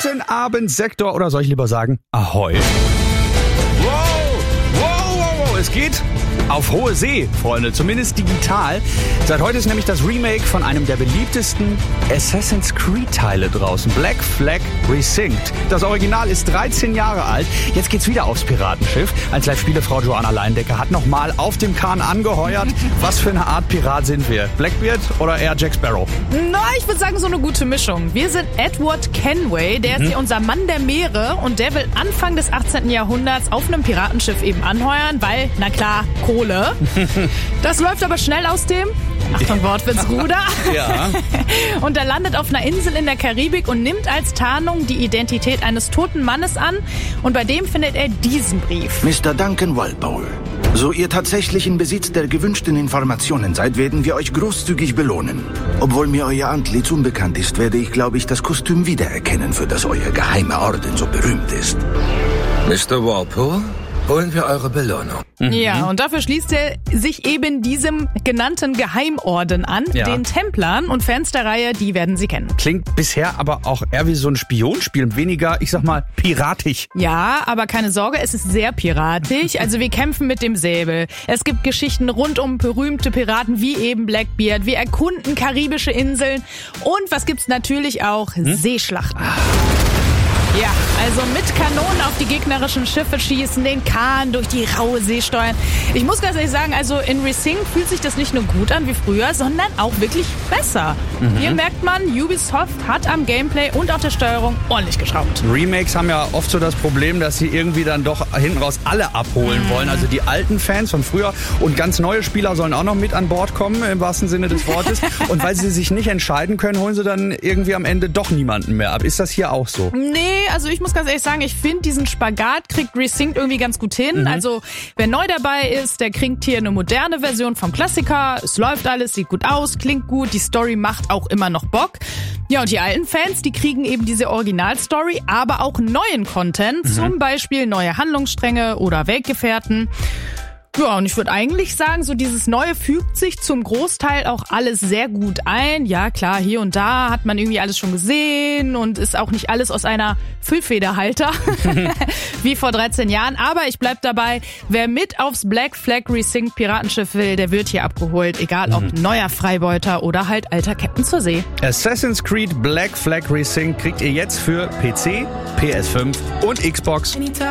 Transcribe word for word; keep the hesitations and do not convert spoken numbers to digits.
Guten Abend, Sektor, oder soll ich lieber sagen, Ahoi. Wow, wow, wow, wow, es geht auf hohe See, Freunde, zumindest digital. Seit heute ist nämlich das Remake von einem der beliebtesten Assassin's Creed-Teile draußen, Black Flag Resynced. Das Original ist dreizehn Jahre alt. Jetzt geht's wieder aufs Piratenschiff. Als Live-Spielefrau Joanna Leindecker hat nochmal auf dem Kahn angeheuert. Was für eine Art Pirat sind wir? Blackbeard oder eher Jack Sparrow? Na, ich würde sagen, so eine gute Mischung. Wir sind Edward Kenway, der Mhm. ist hier unser Mann der Meere und der will Anfang des achtzehnten Jahrhunderts auf einem Piratenschiff eben anheuern, weil, na klar, Kohle. Das läuft aber schnell aus dem, Achtung, Wortwitz, Ruder. Ja. Und er landet auf einer Insel in der Karibik und nimmt als Tarnung die Identität eines toten Mannes an. Und bei dem findet er diesen Brief. Mister Duncan Walpole, so ihr tatsächlich in Besitz der gewünschten Informationen seid, werden wir euch großzügig belohnen. Obwohl mir euer Antlitz unbekannt ist, werde ich, glaube ich, das Kostüm wiedererkennen, für das euer geheimer Orden so berühmt ist. Mister Walpole, holen wir eure Belohnung. Mhm. Ja, und dafür schließt er sich eben diesem genannten Geheimorden an, Ja. den Templern, und Fans der Reihe, die werden sie kennen. Klingt bisher aber auch eher wie so ein Spionspiel, weniger, ich sag mal, piratisch. Ja, aber keine Sorge, es ist sehr piratisch. Also wir kämpfen mit dem Säbel. Es gibt Geschichten rund um berühmte Piraten wie eben Blackbeard. Wir erkunden karibische Inseln. Und was gibt's natürlich auch? Hm? Seeschlachten. Ja, also mit Kanonen auf die gegnerischen Schiffe schießen, den Kahn durch die raue See steuern. Ich muss ganz ehrlich sagen, also in Resynced fühlt sich das nicht nur gut an wie früher, sondern auch wirklich besser. Mhm. Hier merkt man, Ubisoft hat am Gameplay und auch der Steuerung ordentlich geschraubt. Remakes haben ja oft so das Problem, dass sie irgendwie dann doch hinten raus alle abholen wollen. Also die alten Fans von früher und ganz neue Spieler sollen auch noch mit an Bord kommen, im wahrsten Sinne des Wortes. Und weil sie sich nicht entscheiden können, holen sie dann irgendwie am Ende doch niemanden mehr ab. Ist das hier auch so? Nee, also ich muss ganz ehrlich sagen, ich finde, diesen Spagat kriegt Resynced irgendwie ganz gut hin. Mhm. Also wer neu dabei ist, der kriegt hier eine moderne Version vom Klassiker. Es läuft alles, sieht gut aus, klingt gut, die Story macht auch immer noch Bock. Ja, und die alten Fans, die kriegen eben diese Originalstory, aber auch neuen Content, mhm. zum Beispiel neue Handlungsstränge oder Weggefährten. Ja, und ich würde eigentlich sagen, so dieses Neue fügt sich zum Großteil auch alles sehr gut ein. Ja, klar, hier und da hat man irgendwie alles schon gesehen und ist auch nicht alles aus einer Füllfederhalter wie vor dreizehn Jahren. Aber ich bleib dabei, wer mit aufs Black Flag Resynced Piratenschiff will, der wird hier abgeholt. Egal ob mhm. neuer Freibeuter oder halt alter Captain zur See. Assassin's Creed Black Flag Resynced kriegt ihr jetzt für P C, P S fünf und Xbox.